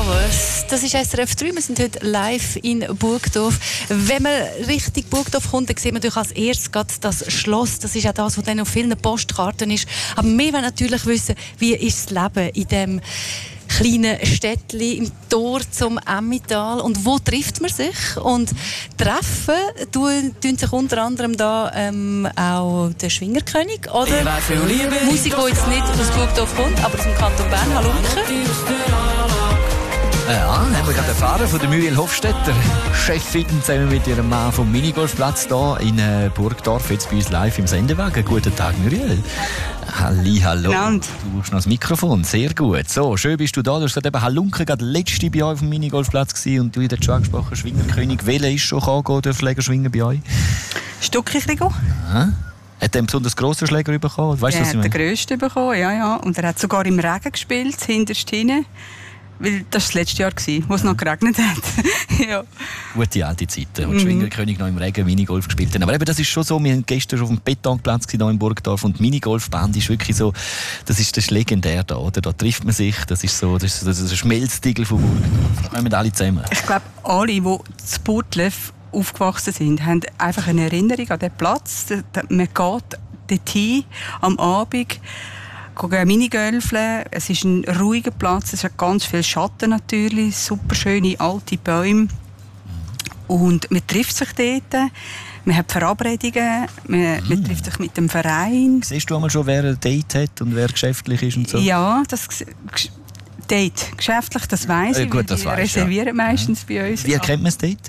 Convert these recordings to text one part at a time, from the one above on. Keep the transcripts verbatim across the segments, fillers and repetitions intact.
Flowers. Das ist S R F drei. Wir sind heute live in Burgdorf. Wenn man Richtung Burgdorf kommt, dann sieht man natürlich als erstes gerade das Schloss. Das ist auch das, was dann auf vielen Postkarten ist. Aber wir wollen natürlich wissen, wie ist das Leben in diesem kleinen Städtchen im Tor zum Emmental und wo trifft man sich? Und treffen tun, tun sich unter anderem da ähm, auch der Schwingerkönig oder Musik, die jetzt nicht aus Burgdorf kommt, aber aus dem Kanton Bern. Hallo Michael. Ja, haben wir gerade erfahren von der Muriel Hofstetter, Chefin zusammen mit ihrem Mann vom Minigolfplatz hier in äh, Burgdorf, jetzt bei uns live im Sendewagen. Guten Tag, Muriel. Halli, hallo. Und? Du hast noch das Mikrofon, sehr gut. So, schön bist du da. Du hast gerade eben Halunke, gerade letzte bei euch auf dem Minigolfplatz gewesen und du hast schon angesprochen, Schwingerkönig. Welcher ist schon gekommen, der Schläger schwingen bei euch? Stückchen Rigo. Aha. Hat er einen besonders grossen Schläger bekommen? Weißt Er du, hat den grössten bekommen, ja, ja. Und er hat sogar im Regen gespielt, hinterst hinten. Weil das war das letzte Jahr, wo es noch geregnet hat. Ja. Gute alte Zeiten, wo die Schwingerkönig noch im Regen Minigolf gespielt haben. Aber eben, das ist schon so, wir waren gestern schon auf dem Betonplatz hier in Burgdorf und die Minigolfbahn ist wirklich so, das ist, das ist legendär da, oder? Da trifft man sich, das ist so, das ist, das ist ein Schmelztiegel von Burgdorf. Da kommen alle zusammen. Ich glaube, alle, die in Burgdorf aufgewachsen sind, haben einfach eine Erinnerung an diesen Platz. Man geht dorthin am Abend, gehen Minigolfen. Es ist ein ruhiger Platz, es hat ganz viel Schatten natürlich, super schöne alte Bäume. Und man trifft sich dort, man hat Verabredungen, man, mm. man trifft sich mit dem Verein. Siehst du einmal schon, wer ein Date hat und wer geschäftlich ist und so? Ja, das Date, geschäftlich, das weiss ich, äh, gut, das die weiss, reservieren ja. meistens ja. bei uns. Wie erkennt man das Date?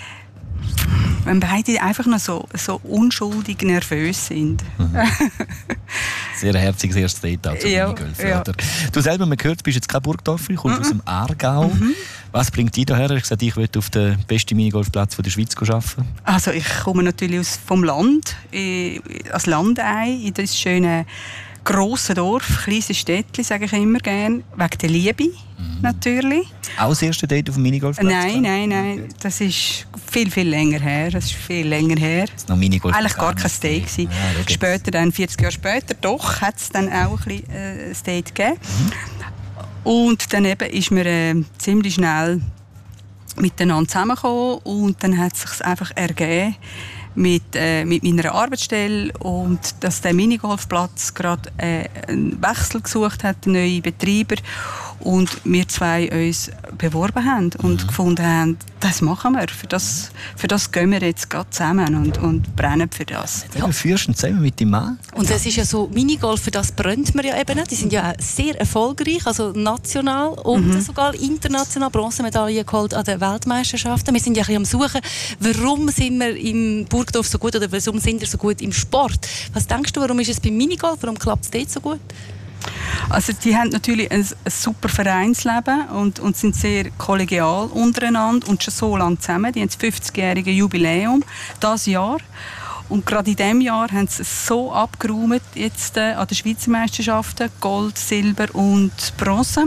Wenn beide einfach noch so, so unschuldig nervös sind. Mhm. Sehr ein herziges erstes Date auch zum ja, Minigolf. Ja. Du selber, man hört, du bist jetzt kein Burgdorfer, du kommst mhm. aus dem Aargau. Mhm. Was bringt dich daher? Ich habe gesagt, ich will auf den besten Minigolfplatz der Schweiz arbeiten. Also ich komme natürlich aus, vom Land, als Landei, in das schöne grosse Dorf, kleines Städtchen, sage ich immer gerne, wegen der Liebe mhm. natürlich. Auch das erste Date auf dem Minigolfplatz? Nein, nein, nein, okay. Das ist viel, viel länger her. Das ist viel länger her. Das ist noch Minigolf. Eigentlich gar kein Date gewesen. Ja, später, dann vierzig Jahre später, doch, hat es dann auch ein bisschen äh, ein Date gegeben. Mhm. Und dann eben ist man äh, ziemlich schnell miteinander zusammengekommen und dann hat es sich einfach ergeben, mit, äh, mit meiner Arbeitsstelle und dass der Minigolfplatz gerade äh, einen Wechsel gesucht hat, einen neuen Betreiber und wir zwei uns beworben haben und mhm. gefunden haben, das machen wir, für das, für das gehen wir jetzt gerade zusammen und, und brennen für das. Ja, du führst zusammen mit deinem Mann. Und es ist ja so, Minigolf, für das brennt man ja eben nicht. Die sind ja sehr erfolgreich, also national und mhm. sogar international Bronzemedaillen geholt an den Weltmeisterschaften. Wir sind ja ein bisschen am Suchen, warum sind wir im Burgdorf so gut oder warum sind wir so gut im Sport? Was denkst du, warum ist es beim Minigolf, warum klappt es dort so gut? Also die haben natürlich ein, ein super Vereinsleben und, und sind sehr kollegial untereinander und schon so lange zusammen. Die haben das fünfzigjährige Jubiläum dieses Jahr. Und gerade in diesem Jahr haben sie es so abgeräumt jetzt, äh, an den Schweizer Meisterschaften, Gold, Silber und Bronze.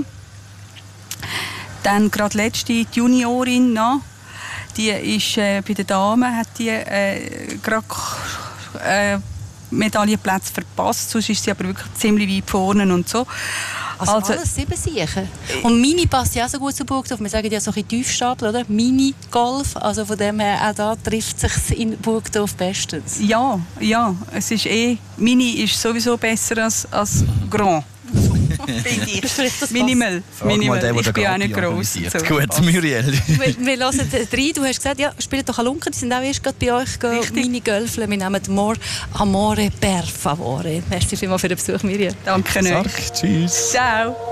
Dann gerade letzte die Juniorin noch, die ist äh, bei den Damen, hat die äh, gerade äh, Medaillenplätze verpasst, sonst ist sie aber wirklich ziemlich weit vorne und so. Also, also alles sieben Siechen. Und Mini passt ja auch so gut zu Burgdorf. Wir sagen ja so ein Tiefstapel, oder? Mini-Golf. Also von dem her, auch da trifft es sich in Burgdorf bestens. Ja, ja. Es ist eh, Mini ist sowieso besser als, als Grand. Finde ich. Minimal. Minimal. Den, ich bin auch nicht gross. So. Gut, Muriel. wir, wir hören rein. Du hast gesagt, ja, spielt doch Halunke. Die sind auch erst gerade bei euch Mini-Golfen. Wir nehmen «More Amore per Favore». Merci vielmals für den Besuch, Muriel. Danke. Sag, tschüss. Ciao.